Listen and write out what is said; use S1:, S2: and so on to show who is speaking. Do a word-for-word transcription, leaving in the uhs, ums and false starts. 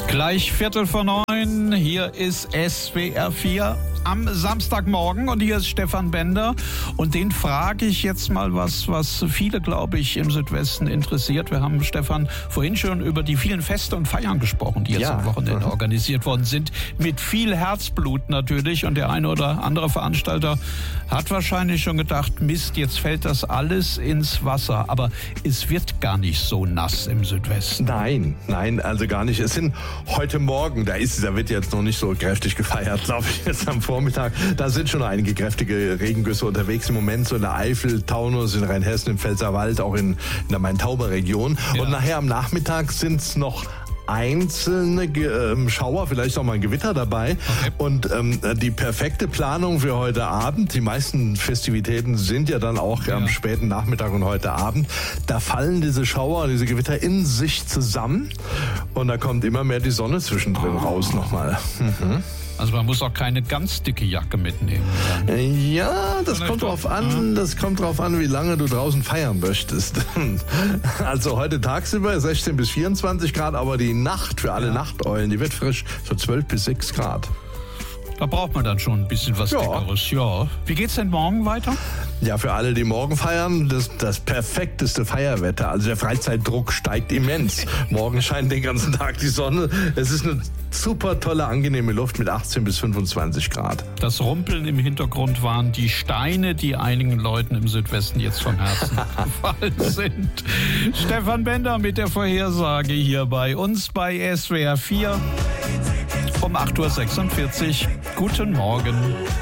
S1: Gleich Viertel vor neun, hier ist S W R vier am Samstagmorgen und hier ist Stefan Bender und den frage ich jetzt mal was, was viele, glaube ich, im Südwesten interessiert. Wir haben, Stefan, vorhin schon über die vielen Feste und Feiern gesprochen, die jetzt
S2: ja.
S1: am Wochenende mhm. organisiert worden sind, mit viel Herzblut natürlich, und der eine oder andere Veranstalter hat wahrscheinlich schon gedacht, Mist, jetzt fällt das alles ins Wasser, aber es wird gar nicht so nass im Südwesten.
S2: Nein, nein, also gar nicht. Es sind heute Morgen, da ist, da wird jetzt noch nicht so kräftig gefeiert, glaube ich, jetzt am Vormittag. Da sind schon einige kräftige Regengüsse unterwegs im Moment, so in der Eifel, Taunus, in Rheinhessen, im Pfälzerwald, auch in, in der Main-Tauber-Region. Ja. Und nachher am Nachmittag sind es noch einzelne äh, Schauer, vielleicht auch mal ein Gewitter dabei. Okay. Und ähm, die perfekte Planung für heute Abend, die meisten Festivitäten sind ja dann auch ja. am späten Nachmittag und heute Abend, da fallen diese Schauer, diese Gewitter in sich zusammen und da kommt immer mehr die Sonne zwischendrin oh. raus nochmal. Mhm.
S1: Also man muss auch keine ganz dicke Jacke mitnehmen. Dann.
S2: Ja, das kommt drauf an, das kommt drauf an, wie lange du draußen feiern möchtest. Also heute tagsüber sechzehn bis vierundzwanzig Grad, aber die Nacht für alle ja. Nachteulen, die wird frisch, so zwölf bis sechs Grad.
S1: Da braucht man dann schon ein bisschen was
S2: ja.
S1: Dickeres. Ja. Wie geht's denn morgen weiter?
S2: Ja, für alle, die morgen feiern, das, das perfekteste Feierwetter. Also der Freizeitdruck steigt immens. Morgen scheint den ganzen Tag die Sonne. Es ist eine super tolle, angenehme Luft mit achtzehn bis fünfundzwanzig Grad.
S1: Das Rumpeln im Hintergrund waren die Steine, die einigen Leuten im Südwesten jetzt vom Herzen gefallen sind. Stefan Bender mit der Vorhersage hier bei uns bei S W R vier um acht Uhr sechsundvierzig. Guten Morgen.